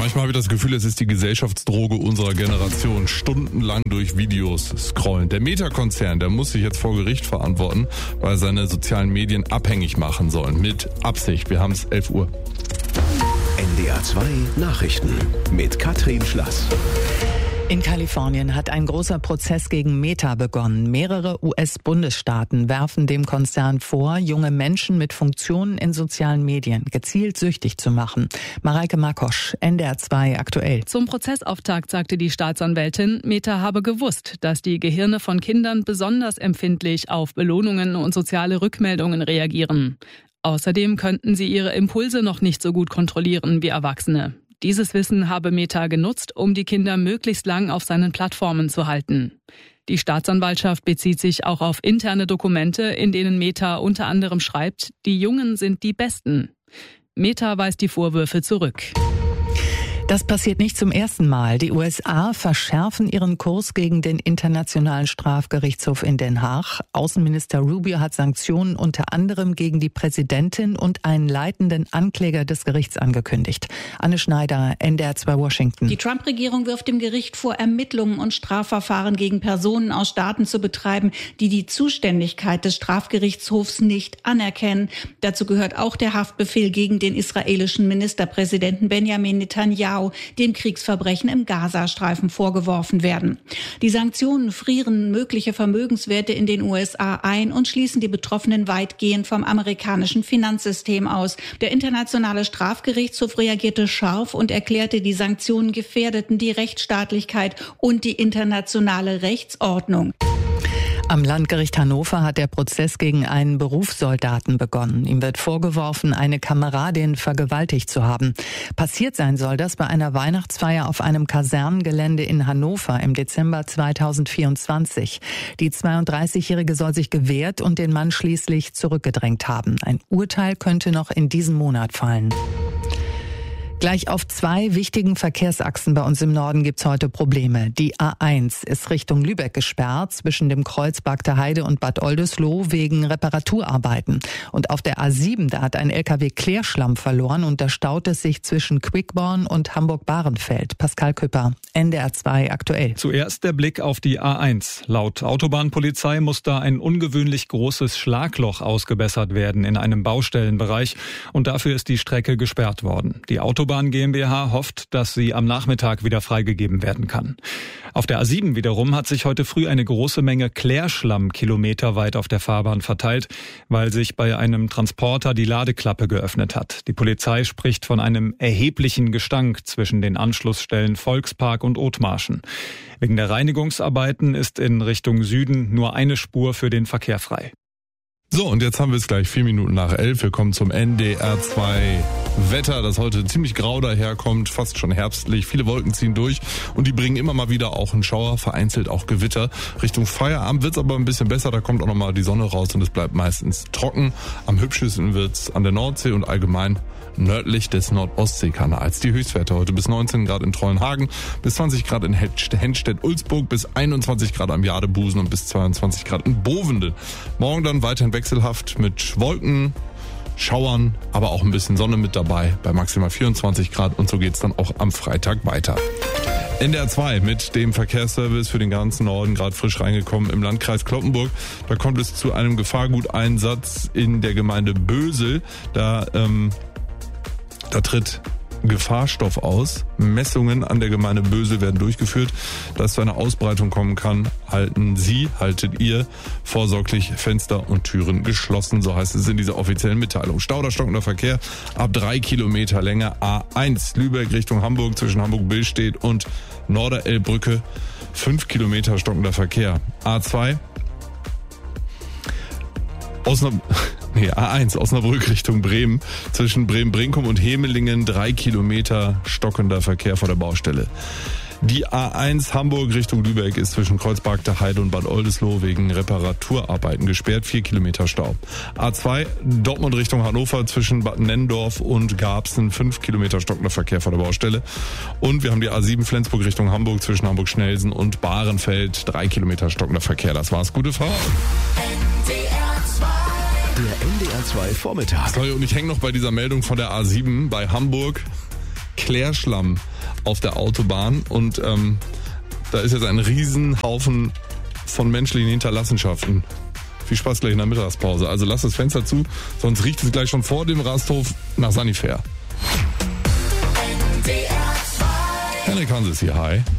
Manchmal habe ich das Gefühl, es ist die Gesellschaftsdroge unserer Generation. Stundenlang durch Videos scrollen. Der Meta-Konzern, der muss sich jetzt vor Gericht verantworten, weil seine sozialen Medien abhängig machen sollen. Mit Absicht. Wir haben es 11 Uhr. NDR 2 Nachrichten mit Katrin Schlass. In Kalifornien hat ein großer Prozess gegen Meta begonnen. Mehrere US-Bundesstaaten werfen dem Konzern vor, junge Menschen mit Funktionen in sozialen Medien gezielt süchtig zu machen. Mareike Markosch, NDR 2 aktuell. Zum Prozessauftakt sagte die Staatsanwältin, Meta habe gewusst, dass die Gehirne von Kindern besonders empfindlich auf Belohnungen und soziale Rückmeldungen reagieren. Außerdem könnten sie ihre Impulse noch nicht so gut kontrollieren wie Erwachsene. Dieses Wissen habe Meta genutzt, um die Kinder möglichst lang auf seinen Plattformen zu halten. Die Staatsanwaltschaft bezieht sich auch auf interne Dokumente, in denen Meta unter anderem schreibt, die Jungen sind die Besten. Meta weist die Vorwürfe zurück. Das passiert nicht zum ersten Mal. Die USA verschärfen ihren Kurs gegen den Internationalen Strafgerichtshof in Den Haag. Außenminister Rubio hat Sanktionen unter anderem gegen die Präsidentin und einen leitenden Ankläger des Gerichts angekündigt. Anne Schneider, NDR 2 Washington. Die Trump-Regierung wirft dem Gericht vor, Ermittlungen und Strafverfahren gegen Personen aus Staaten zu betreiben, die die Zuständigkeit des Strafgerichtshofs nicht anerkennen. Dazu gehört auch der Haftbefehl gegen den israelischen Ministerpräsidenten Benjamin Netanyahu, dem Kriegsverbrechen im Gazastreifen vorgeworfen werden. Die Sanktionen frieren mögliche Vermögenswerte in den USA ein und schließen die Betroffenen weitgehend vom amerikanischen Finanzsystem aus. Der Internationale Strafgerichtshof reagierte scharf und erklärte, die Sanktionen gefährdeten die Rechtsstaatlichkeit und die internationale Rechtsordnung. Am Landgericht Hannover hat der Prozess gegen einen Berufssoldaten begonnen. Ihm wird vorgeworfen, eine Kameradin vergewaltigt zu haben. Passiert sein soll das bei einer Weihnachtsfeier auf einem Kasernengelände in Hannover im Dezember 2024. Die 32-Jährige soll sich gewehrt und den Mann schließlich zurückgedrängt haben. Ein Urteil könnte noch in diesem Monat fallen. Gleich auf 2 wichtigen Verkehrsachsen bei uns im Norden gibt's heute Probleme. Die A1 ist Richtung Lübeck gesperrt, zwischen dem Kreuz Bagter Heide und Bad Oldesloe wegen Reparaturarbeiten. Und auf der A7, da hat ein LKW Klärschlamm verloren und da staut es sich zwischen Quickborn und Hamburg-Bahrenfeld. Pascal Küpper, NDR 2 aktuell. Zuerst der Blick auf die A1. Laut Autobahnpolizei muss da ein ungewöhnlich großes Schlagloch ausgebessert werden in einem Baustellenbereich und dafür ist die Strecke gesperrt worden. Die Autobahn GmbH hofft, dass sie am Nachmittag wieder freigegeben werden kann. Auf der A7 wiederum hat sich heute früh eine große Menge Klärschlamm kilometerweit auf der Fahrbahn verteilt, weil sich bei einem Transporter die Ladeklappe geöffnet hat. Die Polizei spricht von einem erheblichen Gestank zwischen den Anschlussstellen Volkspark und Othmarschen. Wegen der Reinigungsarbeiten ist in Richtung Süden nur eine Spur für den Verkehr frei. So, und jetzt haben wir es gleich 4 Minuten nach 11. Wir kommen zum NDR 2 Wetter, das heute ziemlich grau daherkommt, fast schon herbstlich. Viele Wolken ziehen durch und die bringen immer mal wieder auch einen Schauer, vereinzelt auch Gewitter. Richtung Feierabend wird's aber ein bisschen besser, da kommt auch nochmal die Sonne raus und es bleibt meistens trocken. Am hübschesten wird's an der Nordsee und allgemein nördlich des Nordostseekanals. Die Höchstwerte heute bis 19 Grad in Trollenhagen, bis 20 Grad in Henstedt-Ulzburg, bis 21 Grad am Jadebusen und bis 22 Grad in Bovenden. Morgen dann weiterhin wechselhaft mit Wolken, Schauern, aber auch ein bisschen Sonne mit dabei bei maximal 24 Grad und so geht's dann auch am Freitag weiter. NDR 2 mit dem Verkehrsservice für den ganzen Norden, gerade frisch reingekommen im Landkreis Cloppenburg. Da kommt es zu einem Gefahrguteinsatz in der Gemeinde Bösel. Da tritt Gefahrstoff aus. Messungen an der Gemeinde Bösel werden durchgeführt. Da es zu einer Ausbreitung kommen kann, haltet ihr vorsorglich Fenster und Türen geschlossen. So heißt es in dieser offiziellen Mitteilung. Stau oder stockender Verkehr ab 3 Kilometer Länge. A1 Lübeck Richtung Hamburg zwischen Hamburg-Billstedt und Norderelbrücke. 5 Kilometer stockender Verkehr. A2 A1 Osnabrück Richtung Bremen, zwischen Bremen-Brinkum und Hemelingen 3 Kilometer stockender Verkehr vor der Baustelle. Die A1 Hamburg Richtung Lübeck ist zwischen Kreuzberg, Heide und Bad Oldesloe wegen Reparaturarbeiten gesperrt, 4 Kilometer Stau. A2 Dortmund Richtung Hannover zwischen Bad Nennendorf und Garbsen, 5 Kilometer stockender Verkehr vor der Baustelle. Und wir haben die A7 Flensburg Richtung Hamburg zwischen Hamburg-Schnelsen und Bahrenfeld, 3 Kilometer stockender Verkehr. Das war's. Gute Fahrt. Der NDR 2 Vormittag. Sorry, und ich hänge noch bei dieser Meldung von der A7 bei Hamburg. Klärschlamm auf der Autobahn und da ist jetzt ein Riesenhaufen von menschlichen Hinterlassenschaften. Viel Spaß gleich in der Mittagspause. Also lasst das Fenster zu, sonst riecht es gleich schon vor dem Rasthof nach Sanifair. Henrik Hanses hier, hi.